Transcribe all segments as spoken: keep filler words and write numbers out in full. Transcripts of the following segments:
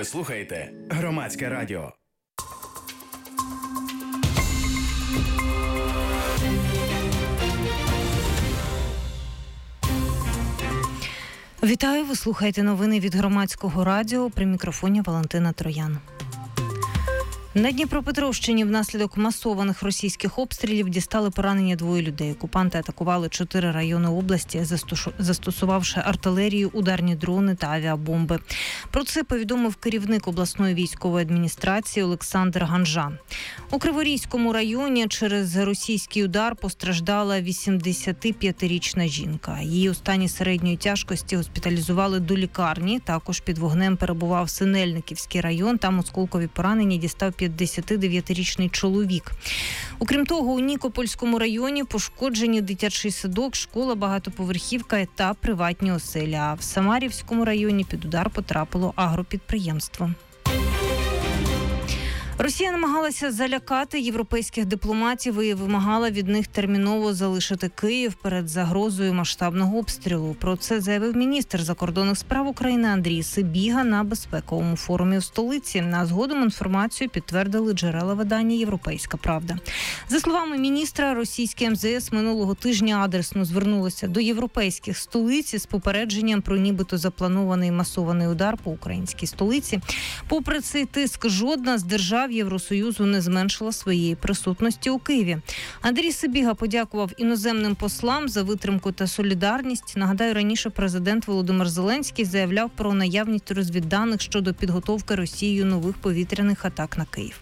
Ви слухаєте Громадське радіо. Вітаю, ви слухаєте новини від Громадського радіо. При мікрофоні Валентина Троян. На Дніпропетровщині внаслідок масованих російських обстрілів дістали поранення двоє людей. Окупанти атакували чотири райони області, застосувавши артилерію, ударні дрони та авіабомби. Про це повідомив керівник обласної військової адміністрації Олександр Ганжа. У Криворізькому районі через російський удар постраждала вісімдесятип'ятирічна жінка. Її у стані середньої тяжкості госпіталізували до лікарні. Також під вогнем перебував Синельниківський район. Там осколкові поранення дістав п'ятдесятидев'ятирічний чоловік. Окрім того, у Нікопольському районі пошкоджені дитячий садок, школа, багатоповерхівка та приватні оселі. А в Самарівському районі під удар потрапило агропідприємство. Росія намагалася залякати європейських дипломатів і вимагала від них терміново залишити Київ перед загрозою масштабного обстрілу. Про це заявив міністр закордонних справ України Андрій Сибіга на безпековому форумі в столиці. На згодом інформацію підтвердили джерела видання «Європейська правда». За словами міністра, російське ем зе ес минулого тижня адресно звернулося до європейських столиць з попередженням про нібито запланований масований удар по українській столиці. Попри цей тиск, жодна з держав Євросоюзу не зменшила своєї присутності у Києві. Андрій Сибіга подякував іноземним послам за витримку та солідарність. Нагадаю, раніше президент Володимир Зеленський заявляв про наявність розвідданих щодо підготовки Росією нових повітряних атак на Київ.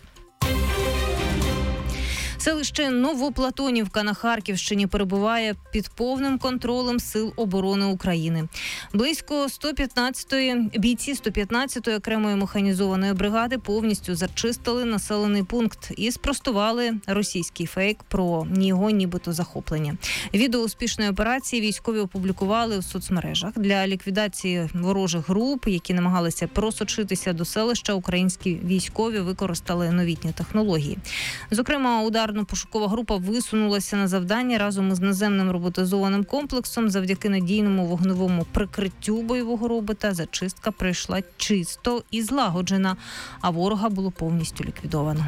Селище Новоплатонівка на Харківщині перебуває під повним контролем Сил оборони України. Близько сто п'ятнадцятої бійці сто п'ятнадцятої окремої механізованої бригади повністю зачистили населений пункт і спростували російський фейк про його нібито захоплення. Відео успішної операції військові опублікували в соцмережах. Для ліквідації ворожих груп, які намагалися просочитися до селища, українські військові використали новітні технології. Зокрема, удар пошукова група висунулася на завдання разом із наземним роботизованим комплексом. Завдяки надійному вогневому прикриттю бойового робота зачистка пройшла чисто і злагоджена, а ворога було повністю ліквідовано.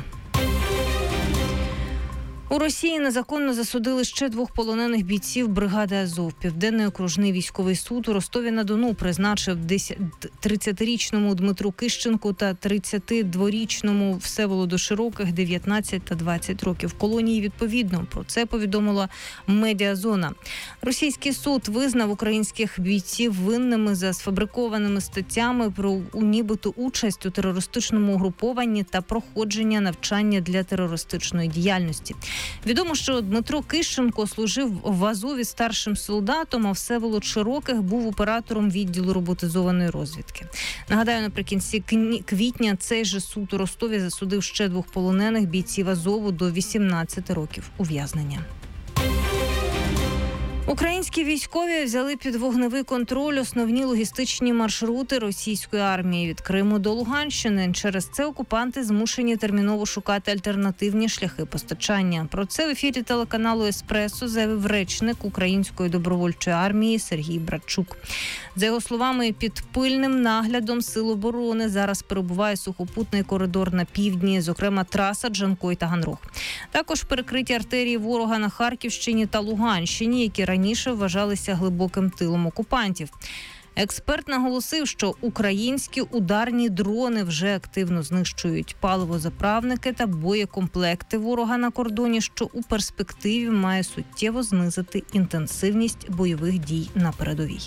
У Росії незаконно засудили ще двох полонених бійців бригади Азов. Південний окружний військовий суд у Ростові-на-Дону призначив тридцятирічному Дмитру Кищенку та тридцятидворічному Всеволоду Широких дев'ятнадцять та двадцять років колонії відповідно. Про це повідомила Медіазона. Російський суд визнав українських бійців винними за сфабрикованими статтями про нібито участь у терористичному угрупованні та проходження навчання для терористичної діяльності. Відомо, що Дмитро Кищенко служив в Азові старшим солдатом, а Всеволод Широких був оператором відділу роботизованої розвідки. Нагадаю, наприкінці квітня цей же суд у Ростові засудив ще двох полонених бійців Азову до вісімнадцяти років ув'язнення. Українські військові взяли під вогневий контроль основні логістичні маршрути російської армії від Криму до Луганщини. Через це окупанти змушені терміново шукати альтернативні шляхи постачання. Про це в ефірі телеканалу «Еспресо» заявив речник Української добровольчої армії Сергій Братчук. За його словами, під пильним наглядом Сил оборони зараз перебуває сухопутний коридор на півдні, зокрема траса Джанкой-Таганрог. Також перекриті артерії ворога на Харківщині та Луганщині, які раніше вважалися глибоким тилом окупантів. Експерт наголосив, що українські ударні дрони вже активно знищують паливозаправники та боєкомплекти ворога на кордоні, що у перспективі має суттєво знизити інтенсивність бойових дій на передовій.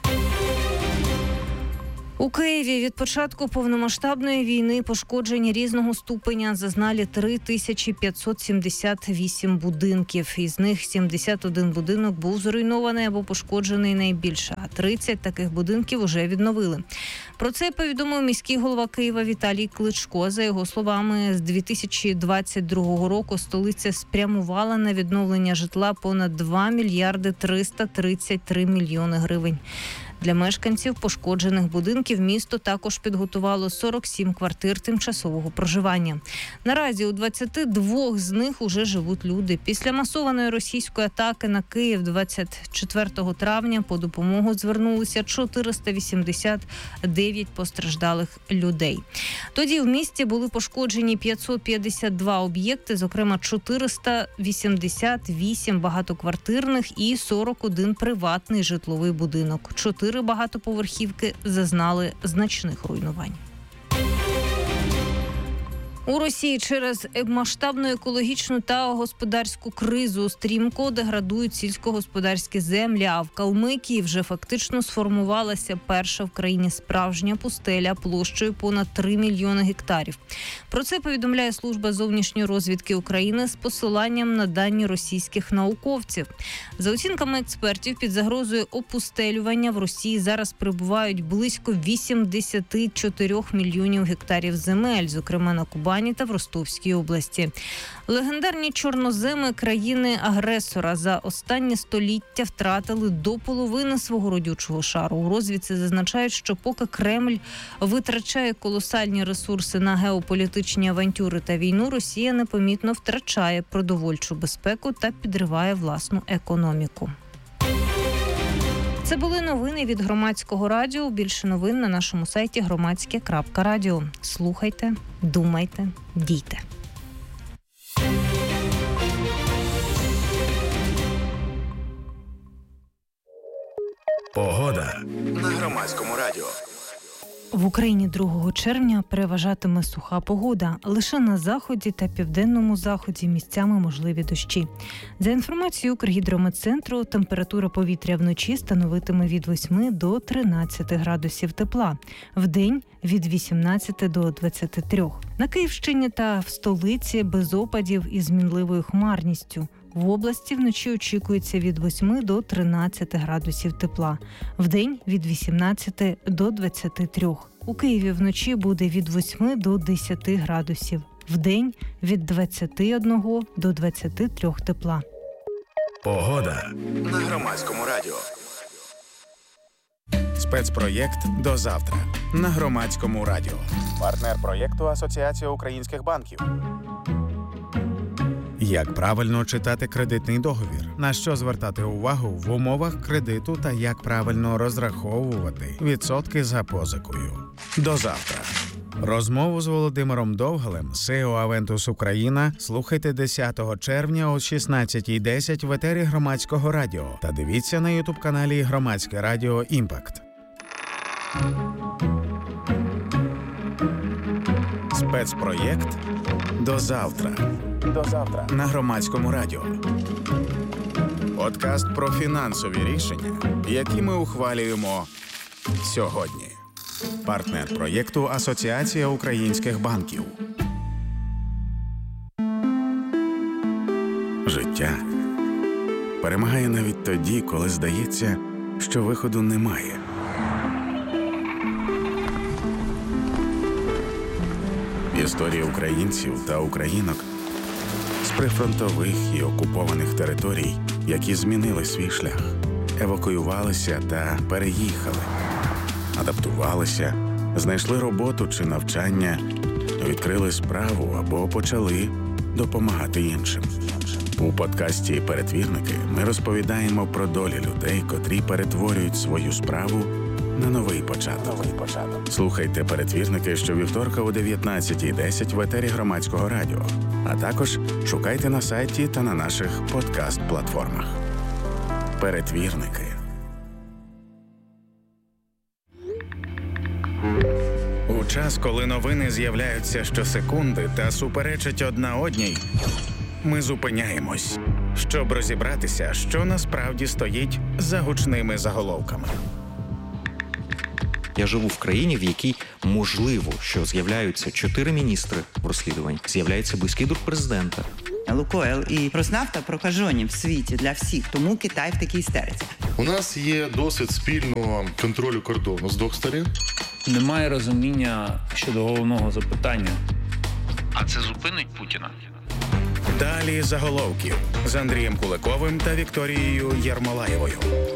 У Києві від початку повномасштабної війни пошкоджені різного ступеня зазнали три тисячі п'ятсот сімдесят вісім будинків. Із них сімдесят один будинок був зруйнований або пошкоджений найбільше, а тридцять таких будинків уже відновили. Про це повідомив міський голова Києва Віталій Кличко. За його словами, з дві тисячі двадцять другого року столиця спрямувала на відновлення житла понад два мільярди триста тридцять три мільйони гривень. Для мешканців пошкоджених будинків місто також підготувало сорок сім квартир тимчасового проживання. Наразі у двадцяти двох з них уже живуть люди. Після масованої російської атаки на Київ двадцять четвертого травня по допомогу звернулися чотириста вісімдесят дев'ять постраждалих людей. Тоді в місті були пошкоджені п'ятсот п'ятдесят два об'єкти, зокрема чотириста вісімдесят вісім багатоквартирних і сорок один приватний житловий будинок. Чотири багатоповерхівки зазнали значних руйнувань. У Росії через масштабну екологічну та господарську кризу стрімко деградують сільськогосподарські землі, а в Калмикії вже фактично сформувалася перша в країні справжня пустеля площею понад три мільйони гектарів. Про це повідомляє Служба зовнішньої розвідки України з посиланням на дані російських науковців. За оцінками експертів, під загрозою опустелювання в Росії зараз перебувають близько вісімдесят чотири мільйонів гектарів земель, зокрема на Кубані та в Ростовській області. Легендарні чорноземи країни-агресора за останнє століття втратили до половини свого родючого шару. У розвідці зазначають, що поки Кремль витрачає колосальні ресурси на геополітичні авантюри та війну, Росія непомітно втрачає продовольчу безпеку та підриває власну економіку. Це були новини від Громадського радіо. Більше новин на нашому сайті громадське крапка радіо. Слухайте, думайте, дійте. Погода на Громадському радіо. В Україні другого червня переважатиме суха погода. Лише на заході та південному заході місцями можливі дощі. За інформацією Укргідрометцентру, температура повітря вночі становитиме від восьми до тринадцяти градусів тепла. Вдень – від вісімнадцяти до двадцяти трьох. На Київщині та в столиці без опадів і змінливою хмарністю. В області вночі очікується від восьми до тринадцяти градусів тепла. Вдень – від вісімнадцяти до двадцяти трьох. У Києві вночі буде від восьми до десяти градусів. Вдень – від двадцяти одного до двадцяти трьох тепла. Погода на Громадському радіо. Спецпроєкт «До завтра» на Громадському радіо. Партнер проєкту Асоціація українських банків. Як правильно читати кредитний договір? На що звертати увагу в умовах кредиту та як правильно розраховувати відсотки за позикою? До завтра. Розмову з Володимиром Довгалем, сі і о Авентус Україна, слухайте десятого червня о шістнадцятій десять в етері Громадського радіо та дивіться на ютуб-каналі Громадське радіо «Імпакт». Спецпроєкт «До завтра». До завтра на Громадському радіо. Подкаст про фінансові рішення, які ми ухвалюємо сьогодні. Партнер проєкту Асоціація українських банків. Життя перемагає навіть тоді, коли здається, що виходу немає. Історії українців та українок з прифронтових і окупованих територій, які змінили свій шлях, евакуювалися та переїхали, адаптувалися, знайшли роботу чи навчання, відкрили справу або почали допомагати іншим. У подкасті «Перетвірники» ми розповідаємо про долі людей, котрі перетворюють свою справу на новий початок. Новий початок. Слухайте «Перетвірники» щовівторка о дев'ятнадцятій десять в етері Громадського радіо. А також шукайте на сайті та на наших подкаст-платформах. «Перетвірники». У час, коли новини з'являються щосекунди та суперечать одна одній, ми зупиняємось, щоб розібратися, що насправді стоїть за гучними заголовками. Я живу в країні, в якій можливо, що з'являються чотири міністри в розслідуванні, з'являється близький друг президента. Лукойл і Роснафта прокажені в світі для всіх, тому Китай в такій істериці. У нас є досвід спільного контролю кордону з двох сторін. Немає розуміння щодо головного запитання. А це зупинить Путіна? Далі заголовків з Андрієм Куликовим та Вікторією Єрмолаєвою.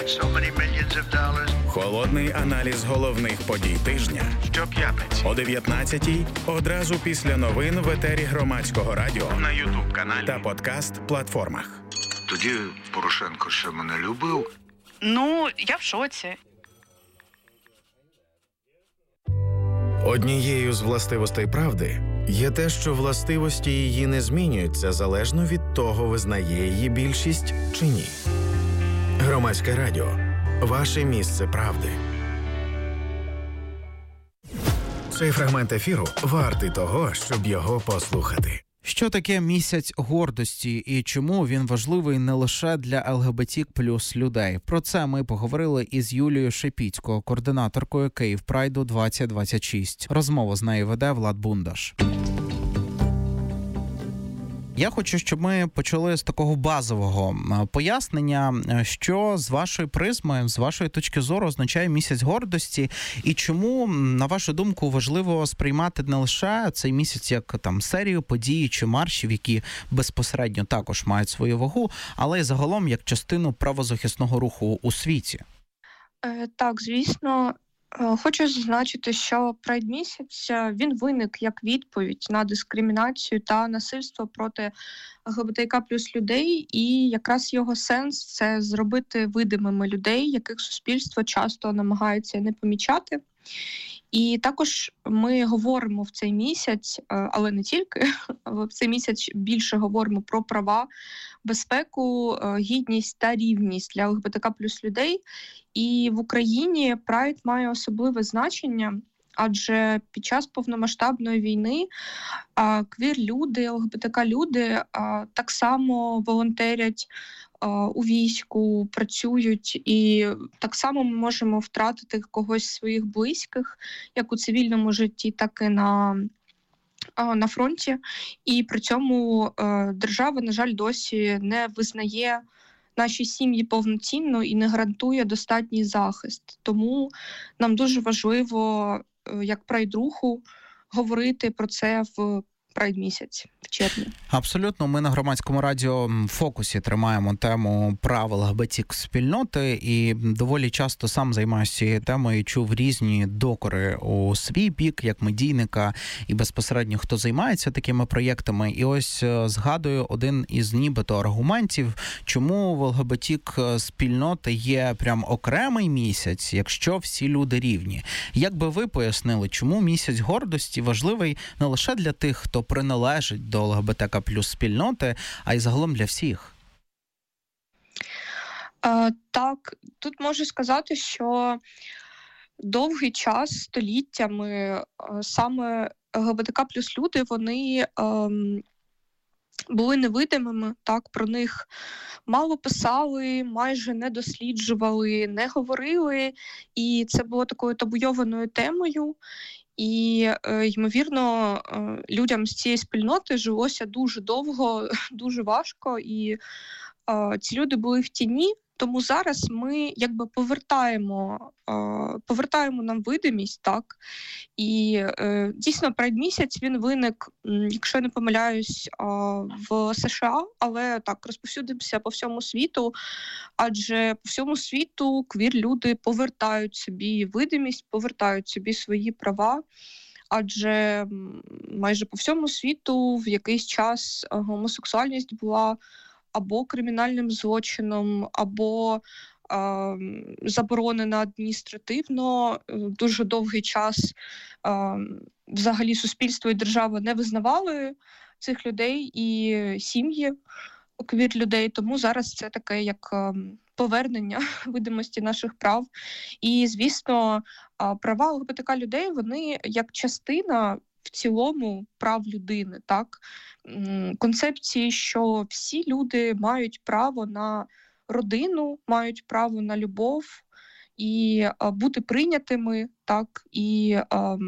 Холодний аналіз головних подій тижня. Щоп'ятниці о дев'ятнадцятій одразу після новин в етері Громадського радіо на Ютуб-каналі та подкаст-платформах. Тоді Порошенко ще мене любив. Ну, я в шоці. Однією з властивостей правди є те, що властивості її не змінюються залежно від того, визнає її більшість чи ні. Громадське радіо. Ваше місце правди. Цей фрагмент ефіру вартий того, щоб його послухати. Що таке місяць гордості і чому він важливий не лише для ел ге бе те плюс людей? Про це ми поговорили із Юлією Шепіцькою, координаторкою Київ Прайду двадцять двадцять шість. Розмову з нею веде Влад Бундаш. Я хочу, щоб ми почали з такого базового пояснення, що з вашої призми, з вашої точки зору означає місяць гордості і чому, на вашу думку, важливо сприймати не лише цей місяць як там серію подій чи маршів, які безпосередньо також мають свою вагу, але й загалом як частину правозахисного руху у світі. Так, звісно. Хочу зазначити, що Прайд місяць, він виник як відповідь на дискримінацію та насильство проти ел ге бе те ка плюс людей, і якраз його сенс – це зробити видимими людей, яких суспільство часто намагається не помічати. І також ми говоримо в цей місяць, але не тільки, в цей місяць більше говоримо про права, безпеку, гідність та рівність для ел ге бе те ка плюс людей. І в Україні Прайд має особливе значення, адже під час повномасштабної війни квір-люди, ел ге бе те ка-люди так само волонтерять у війську, працюють, і так само ми можемо втратити когось з своїх близьких, як у цивільному житті, так і на, на фронті. І при цьому держава, на жаль, досі не визнає наші сім'ї повноцінно і не гарантує достатній захист. Тому нам дуже важливо, як прайд-руху, говорити про це в Прайд місяць в червні. Абсолютно. Ми на Громадському радіо в фокусі тримаємо тему прав ел ге бе те спільноти і доволі часто сам займаюся цією темою і чув різні докори у свій бік, як медійника і безпосередньо хто займається такими проєктами. І ось згадую один із нібито аргументів, чому в ел ге бе те спільноти є прям окремий місяць, якщо всі люди рівні. Як би ви пояснили, чому місяць гордості важливий не лише для тих, хто приналежить до ел ге бе те ка плюс спільноти, а й загалом для всіх? А, так, тут можу сказати, що довгий час, століттями, саме ел ге бе те ка плюс люди, вони ем, були невидимими, так, про них мало писали, майже не досліджували, не говорили, і це було такою табуйованою темою. І, е, ймовірно, е, людям з цієї спільноти жилося дуже довго, дуже важко, і е, ці люди були в тіні. Тому зараз ми якби повертаємо, е, повертаємо нам видимість, так. І е, дійсно Прайд місяць, він виник, якщо я не помиляюсь, е, в США, але так розповсюдився по всьому світу, адже по всьому світу квір-люди повертають собі видимість, повертають собі свої права. Адже майже по всьому світу в якийсь час гомосексуальність була або кримінальним злочином, або е, заборонена адміністративно. Дуже довгий час е, взагалі суспільство і держава не визнавали цих людей і сім'ї квір-людей, тому зараз це таке як е, повернення видимості наших прав. І, звісно, е, права ел ге бе те ка людей, вони як частина в цілому прав людини, так? Концепції, що всі люди мають право на родину, мають право на любов і а, бути прийнятими, так, і а,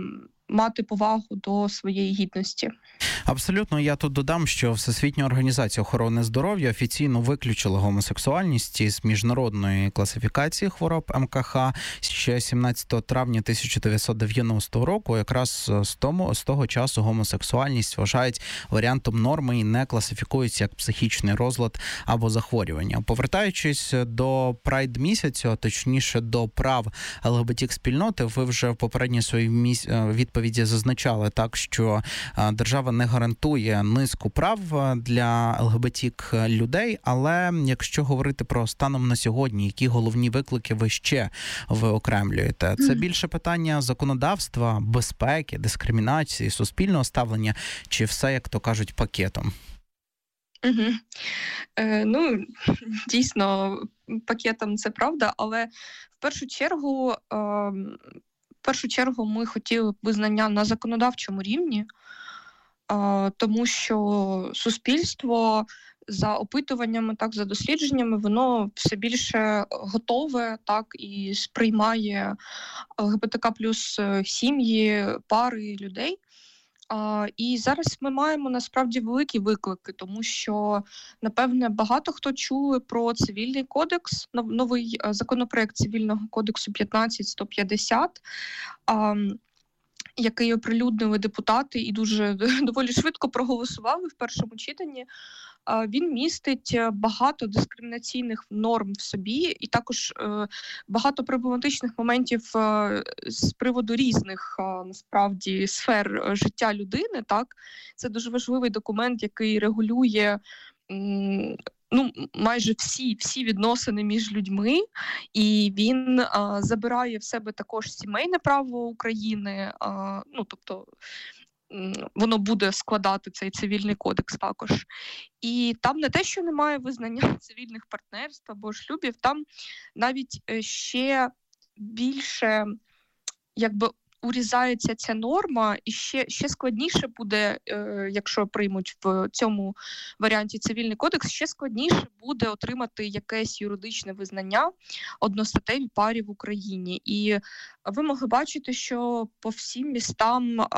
мати повагу до своєї гідності. Абсолютно, я тут додам, що Всесвітня організація охорони здоров'я офіційно виключила гомосексуальність із міжнародної класифікації хвороб ем ка ха ще сімнадцятого травня тисяча дев'ятсот дев'яностого року. Якраз з тому з того часу гомосексуальність вважають варіантом норми і не класифікується як психічний розлад або захворювання. Повертаючись до Прайд місяцю, а точніше до прав ел ге бе те спільноти, ви вже в попередній своїй міс... відповіді зазначали так, що держава не гарантує низку прав для ел ге бе те людей, але якщо говорити про станом на сьогодні, які головні виклики ви ще виокремлюєте? Це більше питання законодавства, безпеки, дискримінації, суспільного ставлення, чи все, як то кажуть, пакетом? Угу. Е, ну, дійсно, пакетом це правда, але в першу чергу, е, в першу чергу ми хотіли б визнання на законодавчому рівні, тому що суспільство за опитуваннями, так, за дослідженнями, воно все більше готове, так, і сприймає ел ге бе те ка плюс сім'ї, пари людей. І зараз ми маємо насправді великі виклики, тому що, напевне, багато хто чули про цивільний кодекс, новий законопроект цивільного кодексу п'ятнадцять сто п'ятдесят, який оприлюднили депутати і дуже доволі швидко проголосували в першому читанні. Він містить багато дискримінаційних норм в собі і також багато проблематичних моментів з приводу різних, насправді, сфер життя людини. Так? Це дуже важливий документ, який регулює ну, майже всі, всі відносини між людьми, і він а, забирає в себе також сімейне право України, а, ну, тобто воно буде складати цей цивільний кодекс також. І там не те, що немає визнання цивільних партнерств або шлюбів, там навіть ще більше, якби, урізається ця норма, і ще, ще складніше буде, е, якщо приймуть в цьому варіанті цивільний кодекс, ще складніше буде отримати якесь юридичне визнання одностатевій парі в Україні. І ви могли бачити, що по всім містам е,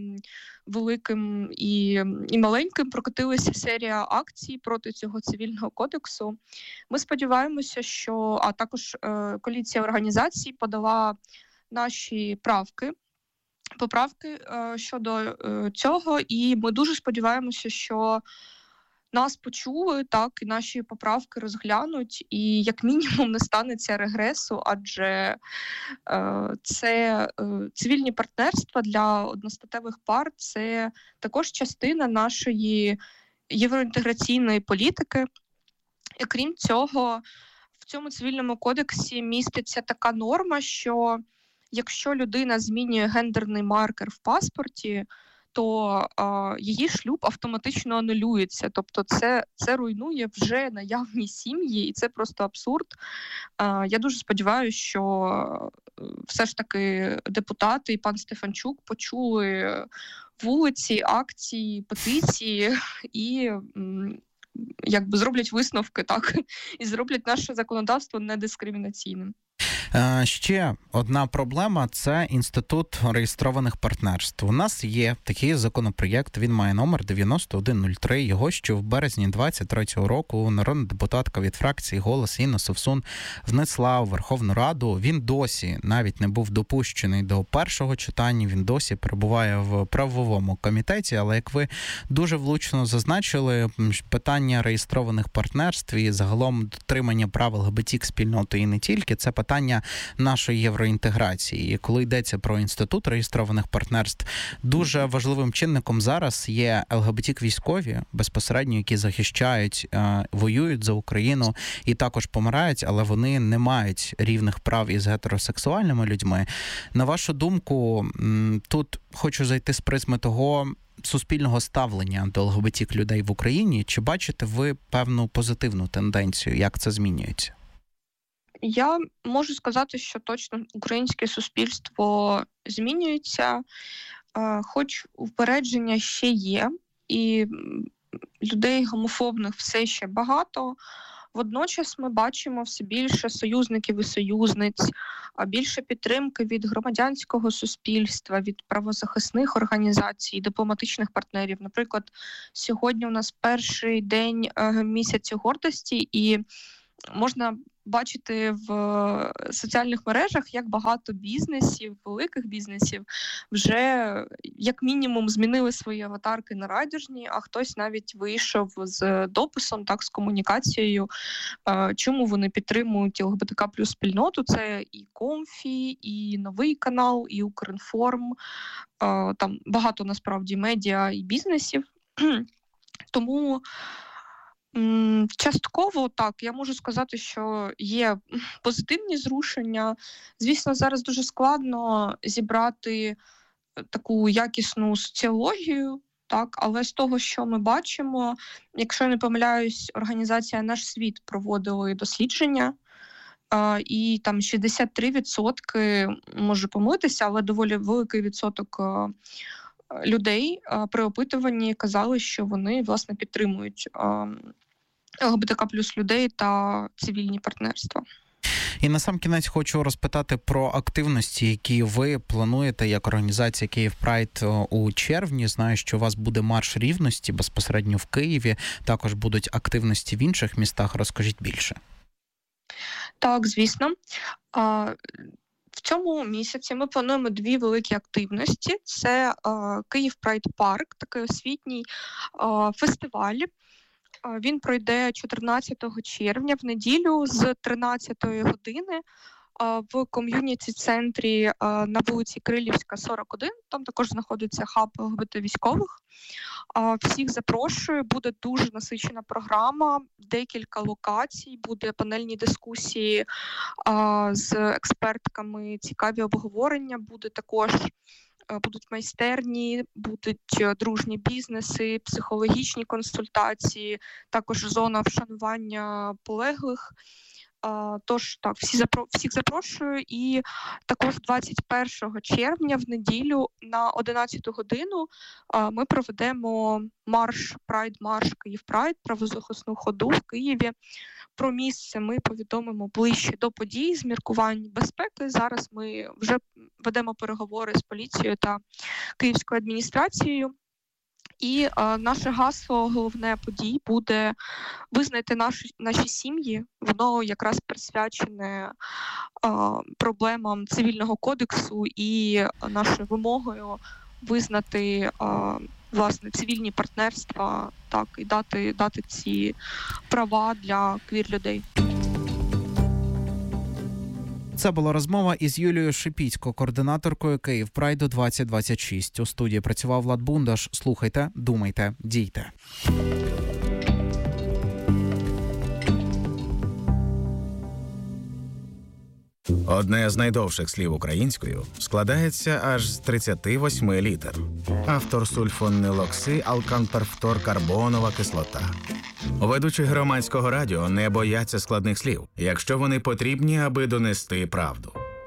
великим і, і маленьким прокотилася серія акцій проти цього цивільного кодексу. Ми сподіваємося, що, а також е, коаліція організацій подала наші правки, поправки е, щодо е, цього, і ми дуже сподіваємося, що нас почули, так, і наші поправки розглянуть, і як мінімум не станеться регресу, адже е, це е, цивільні партнерства для одностатевих пар – це також частина нашої євроінтеграційної політики. І крім цього, в цьому цивільному кодексі міститься така норма, що якщо людина змінює гендерний маркер в паспорті, то е, її шлюб автоматично анулюється. Тобто це, це руйнує вже наявні сім'ї, і це просто абсурд. Е, я дуже сподіваюся, що все ж таки депутати і пан Стефанчук почули вулиці, акції, петиції і м, якби зроблять висновки, так, і зроблять наше законодавство недискримінаційним. Ще одна проблема – це інститут реєстрованих партнерств. У нас є такий законопроєкт, він має номер дев'яносто один нуль три. Його ще в березні двадцять третього року народна депутатка від фракції «Голос» Інна Совсун внесла у Верховну Раду. Він досі навіть не був допущений до першого читання, він досі перебуває в правовому комітеті, але, як ви дуже влучно зазначили, питання реєстрованих партнерств і загалом дотримання прав ел ге бе те спільноти і не тільки – це питання нашої євроінтеграції. І коли йдеться про інститут реєстрованих партнерств, дуже важливим чинником зараз є ел ге бе те військові, безпосередньо, які захищають, воюють за Україну і також помирають, але вони не мають рівних прав із гетеросексуальними людьми. На вашу думку, тут хочу зайти з призми того суспільного ставлення до ел ге бе те людей в Україні. Чи бачите ви певну позитивну тенденцію, як це змінюється? Я можу сказати, що точно українське суспільство змінюється, хоч упередження ще є, і людей гомофобних все ще багато, Водночас ми бачимо все більше союзників і союзниць, більше підтримки від громадянського суспільства, від правозахисних організацій, дипломатичних партнерів. Наприклад, сьогодні у нас перший день місяця гордості, і можна бачити в соціальних мережах, як багато бізнесів, великих бізнесів вже як мінімум змінили свої аватарки на райдужні, а хтось навіть вийшов з дописом, так, з комунікацією, чому вони підтримують ЛГБТК плюс спільноту. Це і Комфі, і Новий канал, і Укрінформ, там багато насправді медіа і бізнесів. Тому частково так, я можу сказати, що є позитивні зрушення. Звісно, зараз дуже складно зібрати таку якісну соціологію, так, але з того, що ми бачимо, якщо я не помиляюсь, організація «Наш світ» проводила дослідження, і там шістдесят три відсотки, можу помилитися, але доволі великий відсоток людей при опитуванні казали, що вони, власне, підтримують ЛГБТК плюс людей та цивільні партнерства. І на сам кінець хочу розпитати про активності, які ви плануєте як організація Київ Прайд у червні. Знаю, що у вас буде марш рівності безпосередньо в Києві, також будуть активності в інших містах. Розкажіть більше. Так, звісно. В цьому місяці ми плануємо дві великі активності. Це Київ Прайд Парк, такий освітній фестиваль. Він пройде чотирнадцятого червня в неділю з тринадцятої години в ком'юніті-центрі на вулиці Крилівська, сорок один. Там також знаходиться хаб ЛГБТ-військових. Всіх запрошую, буде дуже насичена програма, декілька локацій, буде панельні дискусії з експертками, цікаві обговорення, буде також будуть майстерні, будуть дружні бізнеси, психологічні консультації, також зона вшанування полеглих. Тож, так, всі запро... всіх запрошую. І також двадцять першого червня в неділю на одинадцяту годину ми проведемо марш, прайд-марш Київ Прайд, правозахисну ходу в Києві. Про місце ми повідомимо ближче до подій з міркувань безпеки. Зараз ми вже ведемо переговори з поліцією та київською адміністрацією. І а, наше гасло, головне подій, буде «Визнайте наші, наші сім'ї». Воно якраз присвячене а, проблемам цивільного кодексу і нашою вимогою визнати а, власне цивільні партнерства, так, і дати, дати ці права для квір-людей. Це була розмова із Юлією Шипіцько, координаторкою Київ Прайду двадцять двадцять шість. У студії працював Влад Бундаш. Слухайте, думайте, дійте. Одне з найдовших слів українською складається аж з тридцяти восьми літер. Автор сульфонилокси, алканперфторкарбонова кислота. Ведучі громадського радіо не бояться складних слів, якщо вони потрібні, аби донести правду.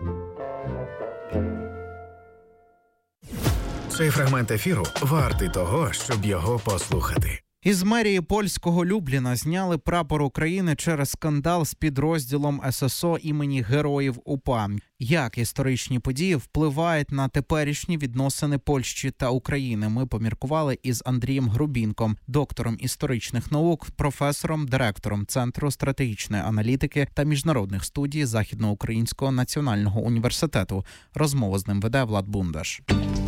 Цей фрагмент ефіру вартий того, щоб його послухати. Із мерії польського Любліна зняли прапор України через скандал з підрозділом ес ес о імені Героїв УПА. Як історичні події впливають на теперішні відносини Польщі та України, ми поміркували із Андрієм Грубінком, доктором історичних наук, професором, директором Центру стратегічної аналітики та міжнародних студій Західноукраїнського національного університету. Розмову з ним веде Влад Бундаш.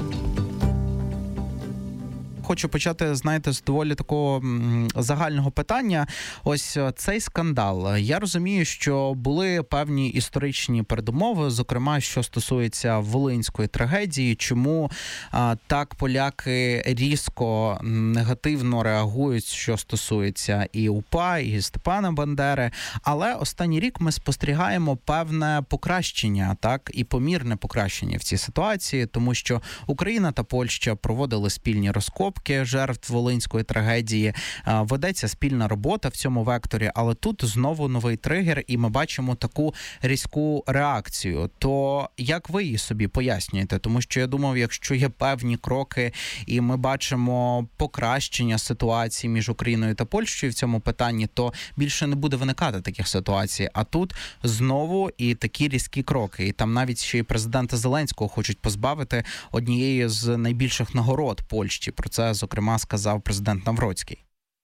Хочу почати, знаєте, з доволі такого загального питання. Ось цей скандал. Я розумію, що були певні історичні передумови, зокрема, що стосується Волинської трагедії, чому а, так поляки різко негативно реагують, що стосується і УПА, і Степана Бандери. Але останній рік ми спостерігаємо певне покращення, так, і помірне покращення в цій ситуації, тому що Україна та Польща проводили спільні розкопки, похибки жертв Волинської трагедії. Ведеться спільна робота в цьому векторі, але тут знову новий тригер, і ми бачимо таку різку реакцію. То як ви її собі пояснюєте? Тому що я думав, якщо є певні кроки, і ми бачимо покращення ситуації між Україною та Польщею в цьому питанні, то більше не буде виникати таких ситуацій. А тут знову і такі різкі кроки. І там навіть ще й президента Зеленського хочуть позбавити однієї з найбільших нагород Польщі. Про це, зокрема, сказав президент Навроцький.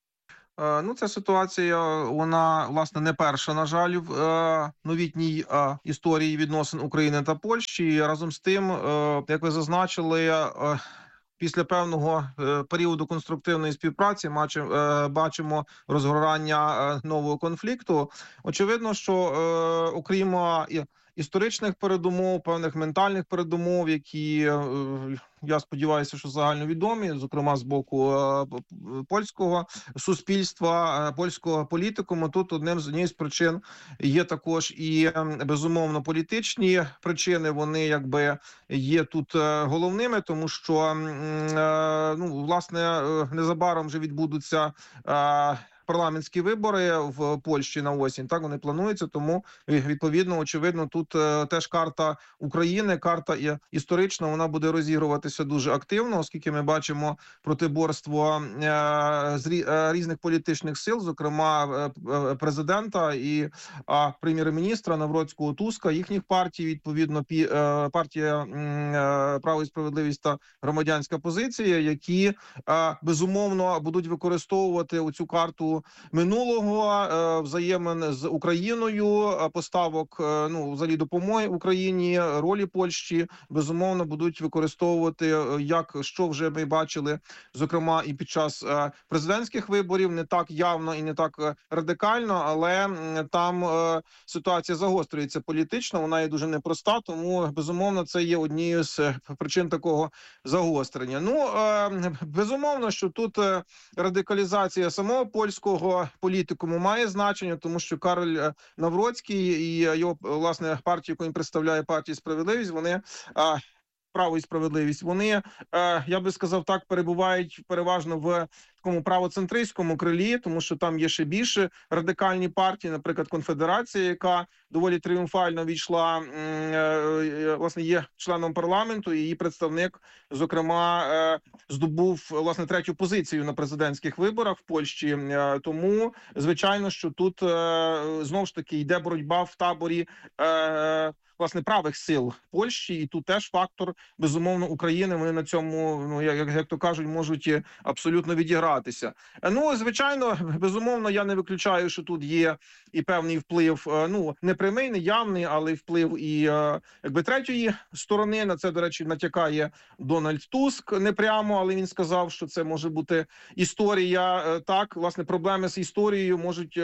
Ну, ця ситуація, вона, власне, не перша, на жаль, в е, новітній е, історії відносин України та Польщі. І разом з тим, е, як ви зазначили, е, після певного е, періоду конструктивної співпраці бачимо, е, бачимо розгорання е, нового конфлікту. Очевидно, що е, окрім е, історичних передумов, певних ментальних передумов, які, я сподіваюся, що загальновідомі, зокрема з боку польського суспільства, польського політикуму, тут одним з однією з причин є також і, безумовно, політичні причини, вони якби є тут головними, тому що, ну, власне, незабаром вже відбудуться парламентські вибори в Польщі на осінь, так вони плануються, тому відповідно, очевидно, тут е, теж карта України, карта і, історична, вона буде розігруватися дуже активно, оскільки ми бачимо протиборство е, з рі, е, різних політичних сил, зокрема е, президента і е, прем'єр-міністра Навроцького, Туска, їхніх партій, відповідно, пі, е, партія е, «Право і справедливість» та «Громадянська позиція», які е, безумовно будуть використовувати оцю карту минулого, взаємин з Україною, поставок, ну, взагалі допомоги Україні, ролі Польщі, безумовно, будуть використовувати, як, що вже ми бачили, зокрема, і під час президентських виборів, не так явно і не так радикально, але там ситуація загострюється політично, вона є дуже непроста, тому, безумовно, це є однією з причин такого загострення. Ну, безумовно, що тут радикалізація самого польського політикуму має значення, тому що Кароль Навроцький і його, власне, партія, яку він представляє, партія «Справедливість», вони, «Право і справедливість», вони, я би сказав так, перебувають переважно в такому правоцентристському крилі, тому що там є ще більше радикальні партії, наприклад, Конфедерація, яка доволі тріумфально війшла, власне, є членом парламенту, і її представник, зокрема, здобув, власне, третю позицію на президентських виборах в Польщі. Тому, звичайно, що тут, знову ж таки, йде боротьба в таборі, власне, правих сил Польщі, і тут теж фактор, безумовно, України, вони на цьому, ну, як, як то кажуть, можуть абсолютно відігратися. Ну, звичайно, безумовно, я не виключаю, що тут є і певний вплив, ну, не прямий, не явний, але й вплив і, якби, третьої сторони. На це, до речі, натякає Дональд Туск непрямо, але він сказав, що це може бути історія, так, власне, проблеми з історією можуть,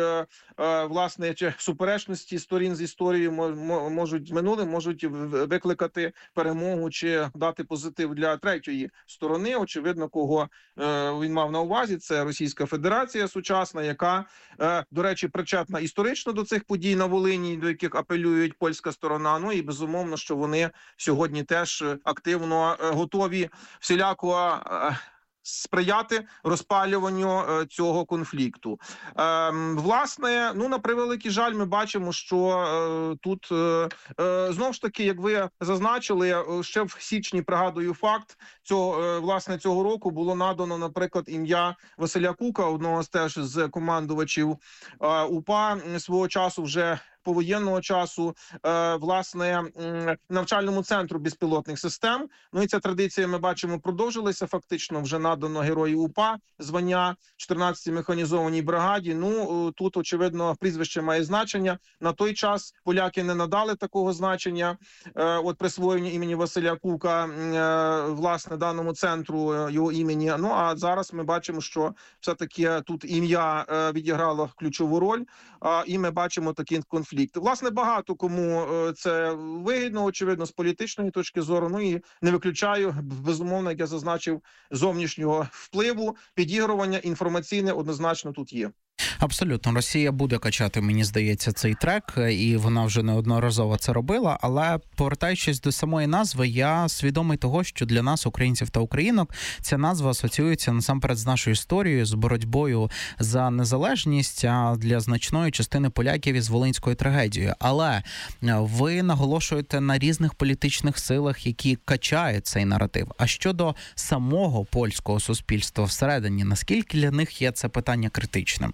власне, чи суперечності сторін з історією можуть минулим, можуть викликати перемогу чи дати позитив для третьої сторони. Очевидно, кого е, він мав на увазі, це Російська Федерація сучасна, яка, е, до речі, причетна історично до цих подій на Волині, до яких апелюють польська сторона. Ну і безумовно, що вони сьогодні теж активно е, готові всіляко е, сприяти розпалюванню е, цього конфлікту. Е, власне, ну, на превеликий жаль, ми бачимо, що е, тут, е, е, знову ж таки, як ви зазначили, ще в січні, пригадую факт, цього, е, власне, цього року було надано, наприклад, ім'я Василя Кука, одного з теж з командувачів е, УПА, свого часу вже повоєнного часу, е, власне, навчальному центру безпілотних систем. Ну і ця традиція, ми бачимо, продовжилася. Фактично вже надано герою УПА звання чотирнадцятій механізованій бригаді. Ну, тут, очевидно, прізвище має значення. На той час поляки не надали такого значення, е, от присвоєння імені Василя Кука, е, власне, даному центру його імені. Ну, а зараз ми бачимо, що все-таки тут ім'я е, відіграло ключову роль, е, і ми бачимо такий конфлікт. Власне, багато кому це вигідно, очевидно, з політичної точки зору. Ну і не виключаю, безумовно, як я зазначив, зовнішнього впливу, підігрування інформаційне однозначно тут є. Абсолютно. Росія буде качати, мені здається, цей трек, і вона вже неодноразово це робила, але повертаючись до самої назви, я свідомий того, що для нас, українців та українок, ця назва асоціюється насамперед з нашою історією, з боротьбою за незалежність, а для значної частини поляків із Волинською трагедією. Але ви наголошуєте на різних політичних силах, які качають цей наратив. А щодо самого польського суспільства всередині, наскільки для них є це питання критичним?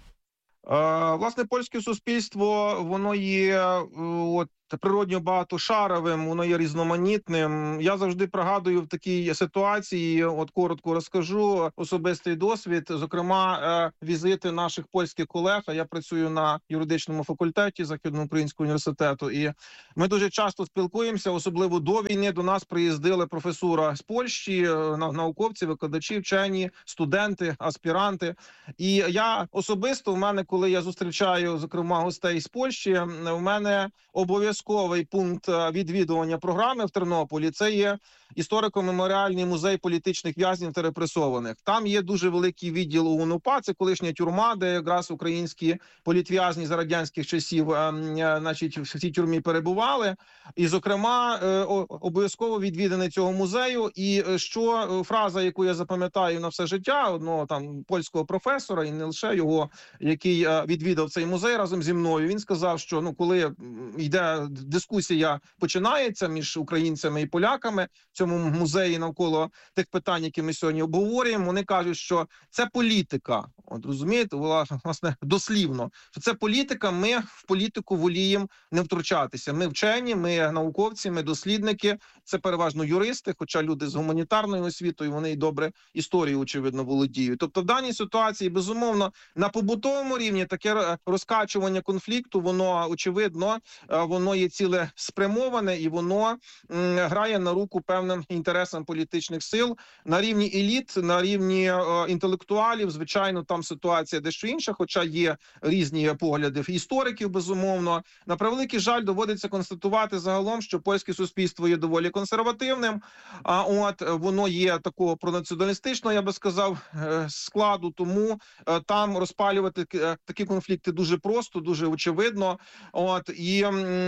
Власне, польське суспільство, воно є от природньо багатошаровим, воно є різноманітним. Я завжди пригадую в такій ситуації, от коротко розкажу, особистий досвід, зокрема, візити наших польських колег. Я працюю на юридичному факультеті Західноукраїнського університету, і ми дуже часто спілкуємося, особливо до війни. До нас приїздили професура з Польщі, науковці, викладачі, вчені, студенти, аспіранти. І я особисто, в мене, коли я зустрічаю, зокрема, гостей з Польщі, у мене обов'язково Обов'язковий пункт відвідування програми в Тернополі – це є історико-меморіальний музей політичних в'язнів та репресованих. Там є дуже великий відділ УНУПА, це колишня тюрма, де якраз українські політв'язні за радянських часів, значить, в цій тюрмі перебували. І, зокрема, обов'язково відвідини цього музею. І що фраза, яку я запам'ятаю на все життя, одного там польського професора, і не лише його, який відвідав цей музей разом зі мною, він сказав, що ну коли йде дискусія починається між українцями і поляками в цьому музеї навколо тих питань, які ми сьогодні обговорюємо, вони кажуть, що це політика. От розумієте, власне, дослівно, що це політика, ми в політику воліємо не втручатися. Ми вчені, ми науковці, ми дослідники, це переважно юристи, хоча люди з гуманітарною освітою, вони і добре історію, очевидно, володіють. Тобто в даній ситуації, безумовно, на побутовому рівні таке розкачування конфлікту, воно, очевидно, воно є цілеспрямоване і воно м, грає на руку певним інтересам політичних сил. На рівні еліт, на рівні е, інтелектуалів, звичайно, там ситуація дещо інша, хоча є різні погляди істориків, безумовно. На превеликий жаль, доводиться констатувати загалом, що польське суспільство є доволі консервативним, а от воно є такого пронаціоналістичного, я би сказав, складу, тому е, там розпалювати е, такі конфлікти дуже просто, дуже очевидно. От, і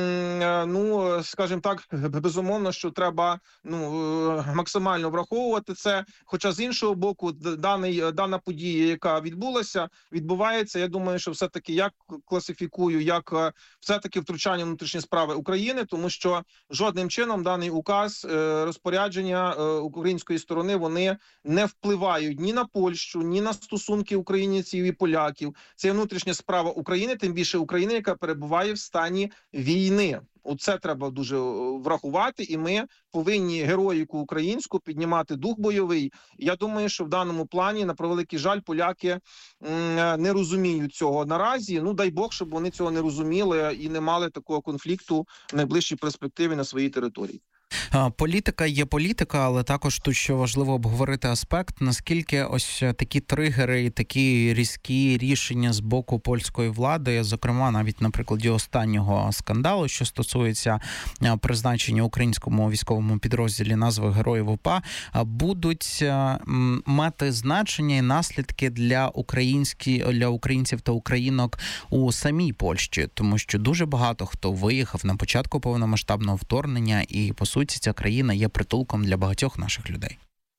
ну, скажімо так, безумовно, що треба ну максимально враховувати це. Хоча з іншого боку, даний дана подія, яка відбулася, відбувається. Я думаю, що все-таки я класифікую як все-таки втручання в внутрішні справи України, тому що жодним чином даний указ, розпорядження української сторони, вони не впливають ні на Польщу, ні на стосунки українців і поляків. Це внутрішня справа України, тим більше України, яка перебуває в стані війни. Оце треба дуже врахувати, і ми повинні героїку українську піднімати дух бойовий. Я думаю, що в даному плані, на превеликий жаль, поляки не розуміють цього наразі. Ну, дай Бог, щоб вони цього не розуміли і не мали такого конфлікту в найближчій перспективі на своїй території. Політика є політика, але також тут ще важливо обговорити аспект, наскільки ось такі тригери і такі різкі рішення з боку польської влади, зокрема навіть на прикладі останнього скандалу, що стосується призначення українському військовому підрозділі назви Героїв УПА, будуть мати значення і наслідки для українські, для українців та українок у самій Польщі, тому що дуже багато хто виїхав на початку повномасштабного вторгнення і, по суті, ця країна є притулком для багатьох наших людей.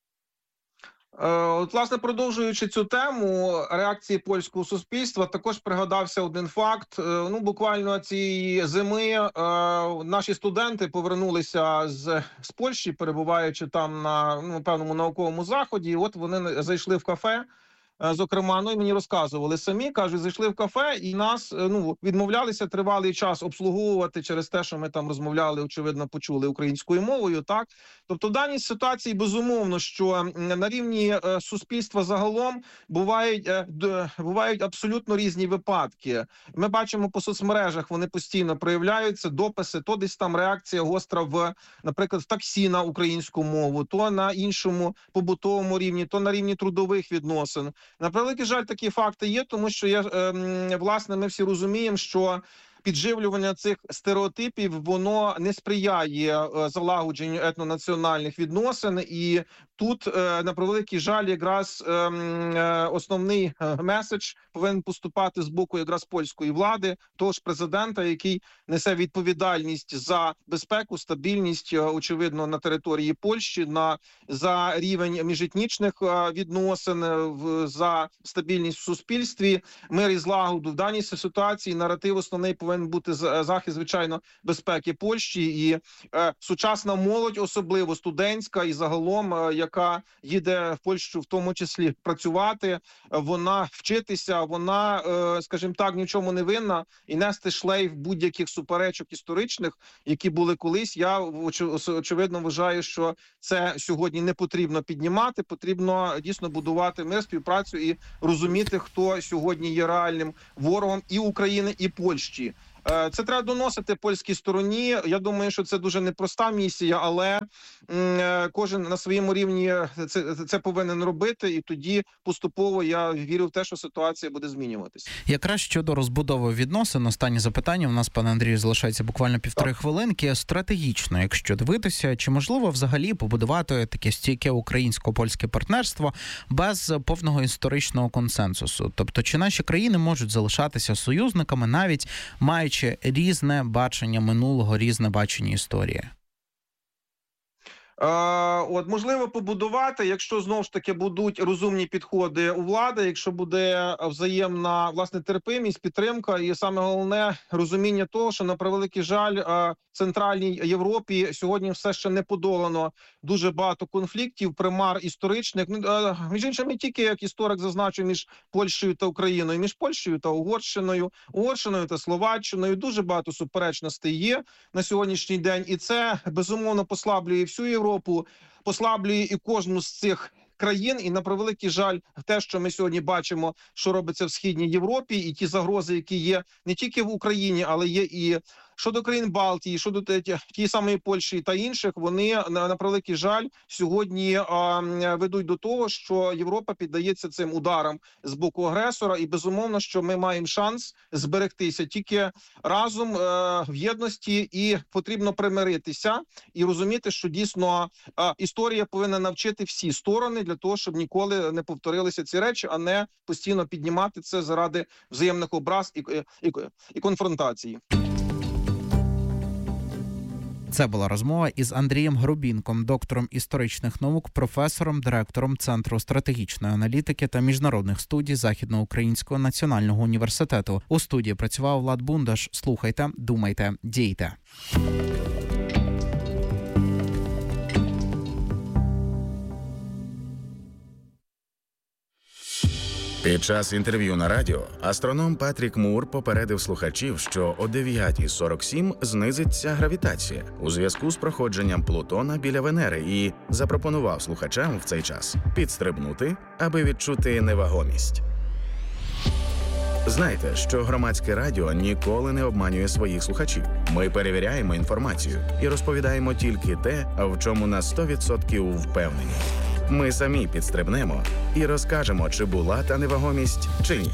От, власне, продовжуючи цю тему реакції польського суспільства, також пригадався один факт. Ну, буквально цієї зими наші студенти повернулися з, з Польщі, перебуваючи там на ну, певному науковому заході, і от вони зайшли в кафе. Зокрема, ну і мені розказували самі, кажуть, зайшли в кафе і нас ну відмовлялися тривалий час обслуговувати через те, що ми там розмовляли, очевидно, почули українською мовою. Так, тобто, в даній ситуації безумовно, що на рівні суспільства загалом бувають бувають абсолютно різні випадки. Ми бачимо по соцмережах, вони постійно проявляються, дописи, то десь там реакція гостра в, наприклад, в таксі на українську мову, то на іншому побутовому рівні, то на рівні трудових відносин. На превеликий жаль, такі факти є, тому що я, власне, ми всі розуміємо, що підживлювання цих стереотипів, воно не сприяє залагодженню етнонаціональних відносин. І тут, на превеликий жаль, якраз основний меседж повинен поступати з боку якраз польської влади, того ж президента, який несе відповідальність за безпеку, стабільність, очевидно, на території Польщі, на за рівень міжетнічних відносин, за стабільність в суспільстві, мир і злагоду. В даній ситуації наратив основний повинен бути захист, звичайно, безпеки Польщі. І е, сучасна молодь, особливо студентська і загалом, яка їде в Польщу в тому числі працювати, вона вчитися, вона, е, скажімо так, нічому не винна, і нести шлейф будь-яких суперечок історичних, які були колись. Я очевидно вважаю, що це сьогодні не потрібно піднімати, потрібно дійсно будувати мир, співпрацю і розуміти, хто сьогодні є реальним ворогом і України, і Польщі. Це треба доносити польській стороні. Я думаю, що це дуже непроста місія, але кожен на своєму рівні це, це повинен робити, і тоді поступово я вірю в те, що ситуація буде змінюватися. Якраз щодо розбудови відносин, останнє запитання. У нас, пане Андрію, залишається буквально півтори хвилинки. Стратегічно, якщо дивитися, чи можливо взагалі побудувати таке стійке українсько-польське партнерство без повного історичного консенсусу? Тобто, чи наші країни можуть залишатися союзниками, навіть маючи різне бачення минулого, різне бачення історії? От, можливо побудувати, якщо знову ж таки будуть розумні підходи у влади, якщо буде взаємна, власне, терпимість, підтримка і саме головне розуміння того, що, на превеликий жаль, в Центральній Європі сьогодні все ще не подолано дуже багато конфліктів, примар історичних. Між іншим, не тільки, як історик зазначив, між Польщею та Україною, між Польщею та Угорщиною, Угорщиною та Словаччиною. Дуже багато суперечностей є на сьогоднішній день, і це, безумовно, послаблює всю Європу, послаблює і кожну з цих країн. І, на превеликий жаль, те, що ми сьогодні бачимо, що робиться в Східній Європі, і ті загрози, які є не тільки в Україні, але є і щодо країн Балтії, щодо тієї самої Польщі та інших, вони, на, на превеликий жаль, сьогодні а, ведуть до того, що Європа піддається цим ударам з боку агресора. І, безумовно, що ми маємо шанс зберегтися тільки разом а, в єдності, і потрібно примиритися і розуміти, що дійсно а, історія повинна навчити всі сторони для того, щоб ніколи не повторилися ці речі, а не постійно піднімати це заради взаємних образ і, і, і, і конфронтації. Це була розмова із Андрієм Грубінком, доктором історичних наук, професором, директором Центру стратегічної аналітики та міжнародних студій Західноукраїнського національного університету. У студії працював Влад Бундаш. Слухайте, думайте, дійте. Під час інтерв'ю на радіо астроном Патрік Мур попередив слухачів, що о дев'ята сорок сім знизиться гравітація у зв'язку з проходженням Плутона біля Венери і запропонував слухачам в цей час підстрибнути, аби відчути невагомість. Знайте, що громадське радіо ніколи не обманює своїх слухачів. Ми перевіряємо інформацію і розповідаємо тільки те, в чому на сто відсотків впевнені. Ми самі підстрибнемо і розкажемо, чи була та невагомість, чи ні.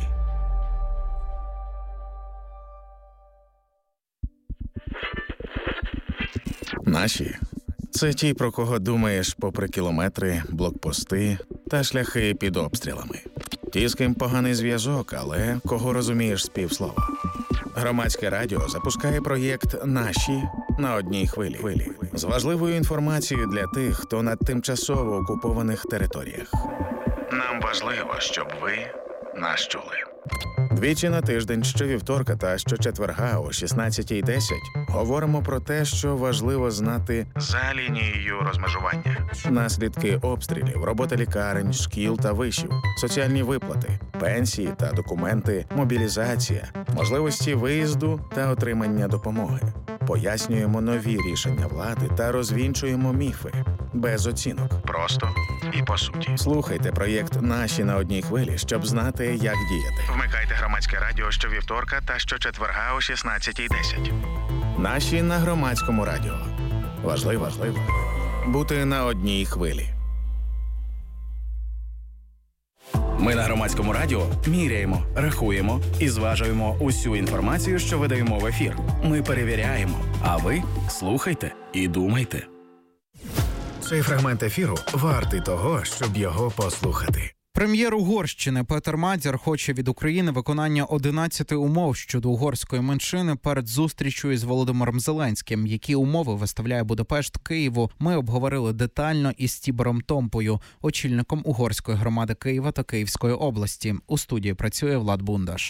Наші – це ті, про кого думаєш попри кілометри, блокпости та шляхи під обстрілами. Ті, з ким поганий зв'язок, але кого розумієш з півслова. Громадське радіо запускає проєкт «Наші» на одній хвилі. З важливою інформацією для тих, хто на тимчасово окупованих територіях. Нам важливо, щоб ви нас чули. Двічі на тиждень, щовівторка та щочетверга о шістнадцята десять говоримо про те, що важливо знати за лінією розмежування. Наслідки обстрілів, робота лікарень, шкіл та вишів, соціальні виплати, пенсії та документи, мобілізація, можливості виїзду та отримання допомоги. Пояснюємо нові рішення влади та розвінчуємо міфи. Без оцінок. Просто і по суті. Слухайте проєкт «Наші» на одній хвилі, щоб знати, як діяти. Вмикайте громадське радіо щовівторка та щочетверга о шістнадцята десять. «Наші» на громадському радіо. Важливо, важливо бути на одній хвилі. Ми на Громадському радіо міряємо, рахуємо і зважуємо усю інформацію, що видаємо в ефір. Ми перевіряємо, а ви слухайте і думайте. Цей фрагмент ефіру вартий того, щоб його послухати. Прем'єр Угорщини Петер Мадяр хоче від України виконання одинадцяти умов щодо угорської меншини перед зустрічю із Володимиром Зеленським. Які умови виставляє Будапешт Києву, ми обговорили детально із Тібором Томпою, очільником угорської громади Києва та Київської області. У студії працює Влад Бундаш.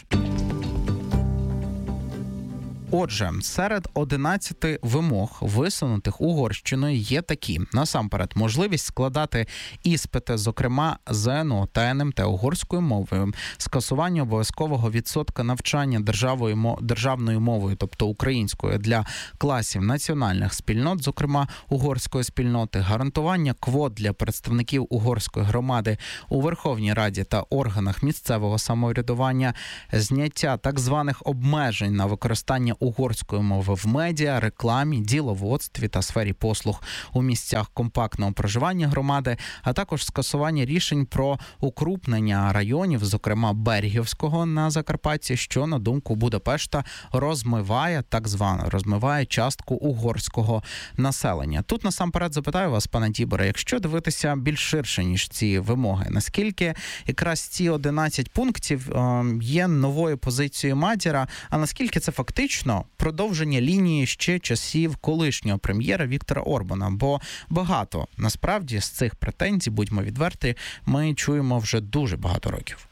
Отже, серед одинадцяти вимог, висунутих Угорщиною, є такі. Насамперед, можливість складати іспити, зокрема, з ен о та ен ем те угорською мовою, скасування обов'язкового відсотка навчання державою, державною мовою, тобто українською, для класів національних спільнот, зокрема, угорської спільноти, гарантування квот для представників угорської громади у Верховній Раді та органах місцевого самоврядування, зняття так званих обмежень на використання угорської мови в медіа, рекламі, діловодстві та сфері послуг у місцях компактного проживання громади, а також скасування рішень про укрупнення районів, зокрема Берегівського на Закарпатті, що, на думку Будапешта, розмиває, так звано, розмиває частку угорського населення. Тут насамперед запитаю вас, пане Тіборе, якщо дивитися більш ширше, ніж ці вимоги, наскільки якраз ці одинадцять пунктів е, є новою позицією Мадяра, а наскільки це фактично продовження лінії ще часів колишнього прем'єра Віктора Орбана, бо багато, насправді, з цих претензій, будьмо відверті, ми чуємо вже дуже багато років.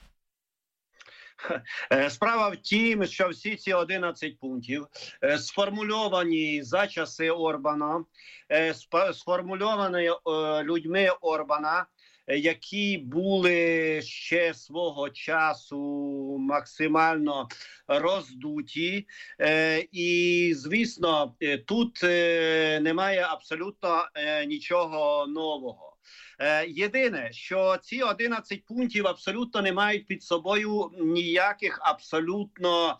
Справа в тім, що всі ці одинадцять пунктів сформульовані за часи Орбана, сформульовані людьми Орбана, які були ще свого часу максимально роздуті. І, звісно, тут немає абсолютно нічого нового. Єдине, що ці одинадцять пунктів абсолютно не мають під собою ніяких абсолютно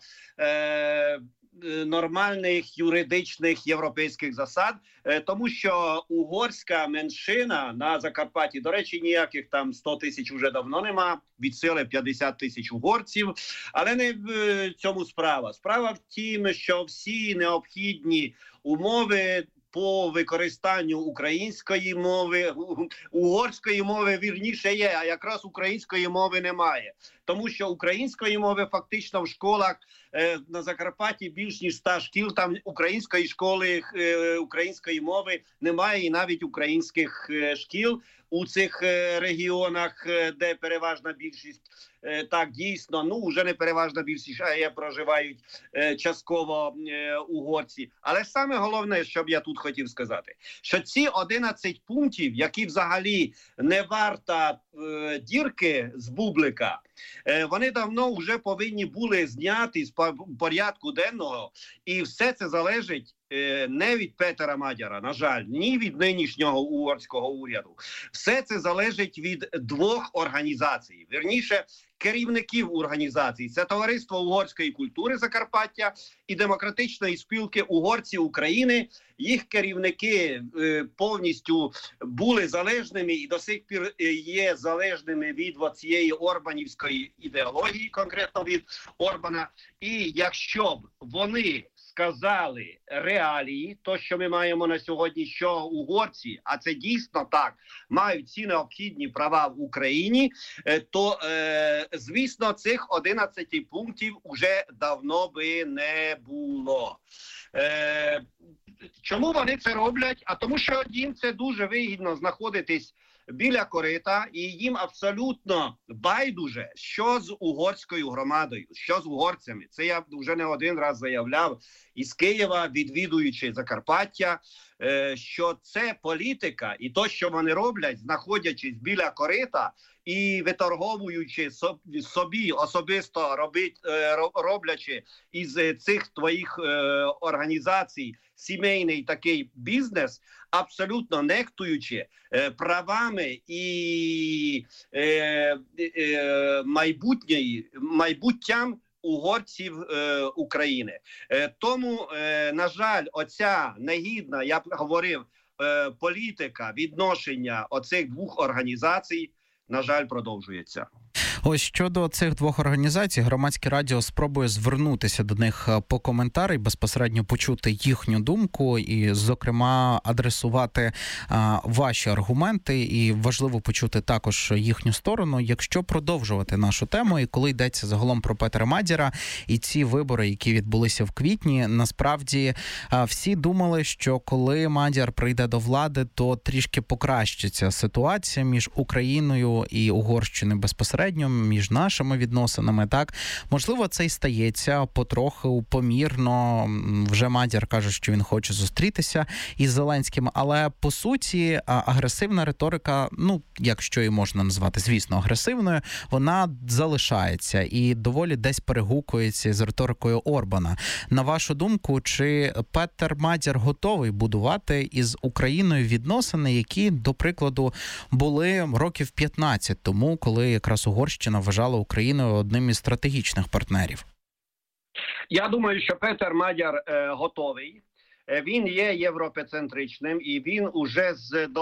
е, нормальних юридичних європейських засад, тому що угорська меншина на Закарпатті, до речі, ніяких там сто тисяч уже давно нема, від сили п'ятдесят тисяч угорців, але не в цьому справа. Справа в тім, що всі необхідні умови по використанню української мови, угорської мови, вірніше, є, а якраз української мови немає. Тому що української мови фактично в школах е, на Закарпатті більш ніж ста шкіл, там української школи, е, української мови немає, і навіть українських е, шкіл у цих е, регіонах, е, де переважна більшість, е, так, дійсно, ну, вже не переважна більшість, а є, проживають е, частково е, угорці. Але саме головне, що б я тут хотів сказати, що ці одинадцять пунктів, які взагалі не варта е, дірки з бублика, е, вони давно вже повинні були зняти з порядку денного, і все це залежить е, не від Петера Мадяра, на жаль, ні від нинішнього угорського уряду. Все це залежить від двох організацій, вірніше, керівників організацій. Це Товариство угорської культури Закарпаття і Демократичної спілки угорців України. Їх керівники е, повністю були залежними і до сих пір є залежними від цієї орбанівської ідеології, конкретно від Орбана. І якщо б вони сказали реалії, то, що ми маємо на сьогодні, що угорці, а це дійсно так, мають ці необхідні права в Україні, то, е, звісно, цих одинадцять пунктів уже давно би не було. Е, чому вони це роблять? А тому, що їм це дуже вигідно знаходитись біля корита, і їм абсолютно байдуже, що з угорською громадою, що з угорцями. Це я вже не один раз заявляв із Києва, відвідуючи Закарпаття, що це політика, і то, що вони роблять, знаходячись біля корита і виторговуючи собі особисто, робить, роблячи із цих твоїх організацій сімейний такий бізнес, абсолютно нехтуючи е, правами і е, е, майбутньої, майбуттям угорців е, України. Е, тому, е, на жаль, оця негідна, я б говорив, е, політика відношення оцих двох організацій, на жаль, продовжується. Ось щодо цих двох організацій, Громадське радіо спробує звернутися до них по коментарі, безпосередньо почути їхню думку і, зокрема, адресувати а, ваші аргументи. І важливо почути також їхню сторону. Якщо продовжувати нашу тему, і коли йдеться загалом про Петера Мадяра і ці вибори, які відбулися в квітні, насправді а, всі думали, що коли Мадяр прийде до влади, то трішки покращиться ситуація між Україною і Угорщиною безпосередньо, між нашими відносинами, так? Можливо, це й стається потроху, помірно. Вже Мадяр каже, що він хоче зустрітися із Зеленським, але, по суті, агресивна риторика, ну, якщо її можна назвати, звісно, агресивною, вона залишається і доволі десь перегукується з риторикою Орбана. На вашу думку, чи Петер Мадяр готовий будувати із Україною відносини, які, до прикладу, були років п'ятнадцять тому, коли якраз Угорщина вважала Україною одним із стратегічних партнерів? Я думаю, що Петер Мадяр е, готовий. Е, він є європецентричним і він уже з